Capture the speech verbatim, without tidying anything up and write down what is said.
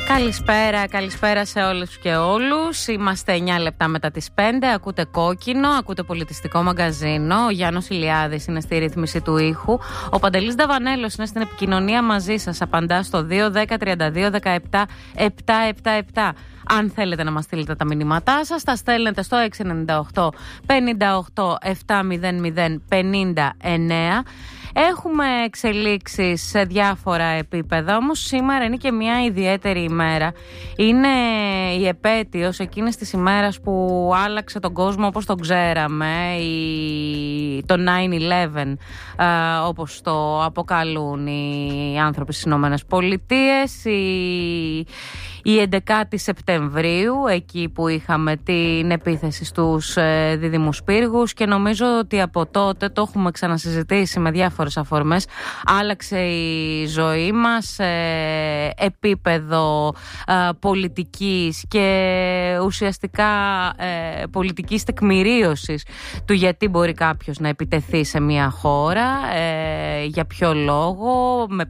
Καλησπέρα, καλησπέρα σε όλους και όλους. Είμαστε εννιά λεπτά μετά τις πέντε. Ακούτε Κόκκινο, ακούτε Πολιτιστικό Μαγκαζίνο. Ο Γιάννος Ηλιάδης είναι στη ρύθμιση του ήχου. Ο Παντελής Νταβανέλος είναι στην επικοινωνία μαζί σας. Απαντά στο δύο δέκα τριάντα δύο δεκαεπτά επτακόσια εβδομήντα επτά. Αν θέλετε να μας στείλετε τα μηνύματά σας, τα στέλνετε στο έξι εννιά οκτώ πενήντα οκτώ επτακόσια πενήντα εννέα. Έχουμε εξελίξεις σε διάφορα επίπεδα, όμως σήμερα είναι και μια ιδιαίτερη ημέρα. Είναι η επέτειος εκείνης της ημέρας που άλλαξε τον κόσμο όπως τον ξέραμε, η... το nine eleven, ε, όπως το αποκαλούν οι άνθρωποι στις Ηνωμένες Πολιτείες, η... η έντεκα Σεπτεμβρίου, εκεί που είχαμε την επίθεση στους ε, δίδυμους πύργους, και νομίζω ότι από τότε το έχουμε ξανασυζητήσει με διάφορες αφορμές. Άλλαξε η ζωή μας σε επίπεδο ε, πολιτικής και ουσιαστικά ε, πολιτικής τεκμηρίωσης του γιατί μπορεί κάποιος να επιτεθεί σε μια χώρα, ε, για ποιο λόγο, με